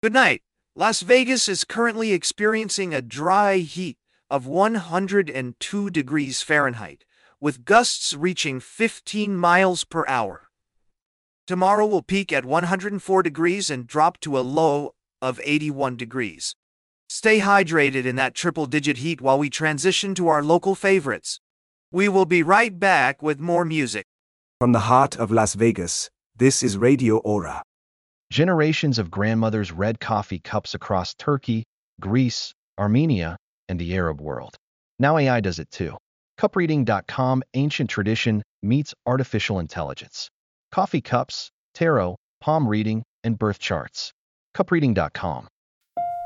Good night. Las Vegas is currently experiencing a dry heat of 102 degrees Fahrenheit, with gusts reaching 15 miles per hour. Tomorrow will peak at 104 degrees and drop to a low of 81 degrees. Stay hydrated in that triple-digit heat while we transition to our local favorites. We will be right back with more music. From the heart of Las Vegas, this is Radio Aura. Generations of grandmothers read coffee cups across Turkey, Greece, Armenia, and the Arab world. Now AI does it too. Cupreading.com, ancient tradition meets artificial intelligence. Coffee cups, tarot, palm reading, and birth charts. Cupreading.com.